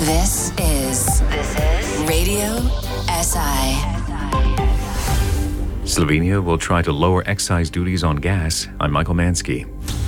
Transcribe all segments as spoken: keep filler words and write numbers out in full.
This is this is Radio S I. Slovenia will try to lower excise duties on gas. I'm Michael Mansky.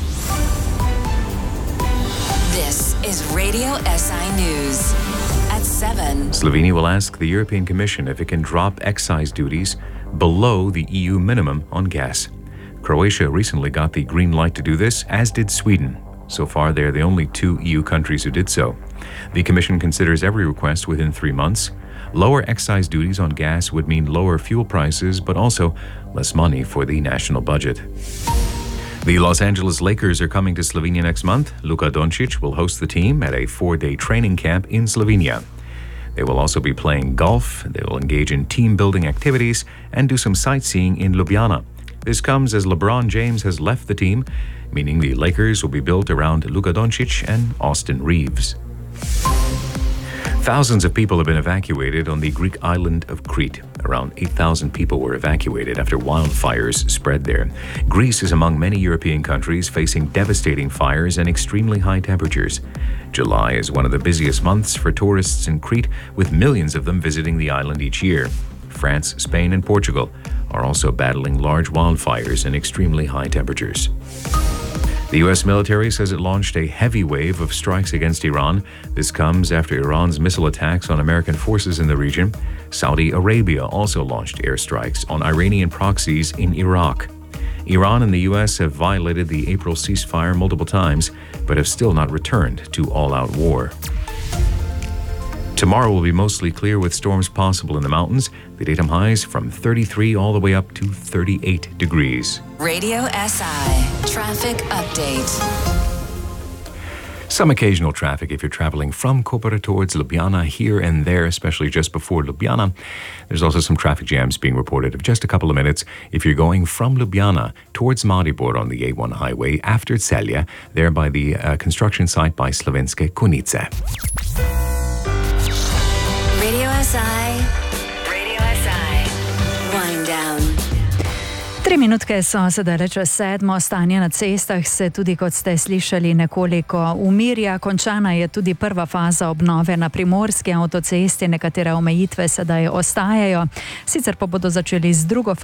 This is Radio S I News at seven. Slovenia will ask the European Commission if it can drop excise duties below the E U minimum on gas. Croatia recently got the green light to do this, as did Sweden. So far, they're the only two E U countries who did so. The Commission considers every request within three months. Lower excise duties on gas would mean lower fuel prices, but also less money for the national budget. The Los Angeles Lakers are coming to Slovenia next month. Luka Doncic will host the team at a four-day training camp in Slovenia. They will also be playing golf, they will engage in team-building activities, and do some sightseeing in Ljubljana. This comes as LeBron James has left the team, meaning the Lakers will be built around Luka Doncic and Austin Reeves. Thousands of people have been evacuated on the Greek island of Crete. Around eight thousand people were evacuated after wildfires spread there. Greece is among many European countries facing devastating fires and extremely high temperatures. July is one of the busiest months for tourists in Crete, with millions of them visiting the island each year. France, Spain, and Portugal are also battling large wildfires and extremely high temperatures. The U S military says it launched a heavy wave of strikes against Iran. This comes after Iran's missile attacks on American forces in the region. Saudi Arabia also launched airstrikes on Iranian proxies in Iraq. Iran and the U S have violated the April ceasefire multiple times, but have still not returned to all-out war. Tomorrow will be mostly clear with storms possible in the mountains. The daytime highs from thirty-three all the way up to thirty-eight degrees. Radio S I Traffic Update. Some occasional traffic if you're traveling from Koper towards Ljubljana here and there, especially just before Ljubljana. There's also some traffic jams being reported of just a couple of minutes if you're going from Ljubljana towards Maribor on the A one highway after Celje, there by the uh, construction site by Slovenske Konjice. Radio S I. Radio S I. Wind down. Tri minutke so sedaj čez sedmo, stanje na cestah se tudi, kot ste slišali, nekoliko umirja. Končana je tudi prva faza obnove na primorski avtocesti, nekatere omejitve sedaj ostajajo, sicer pa bodo začeli z drugo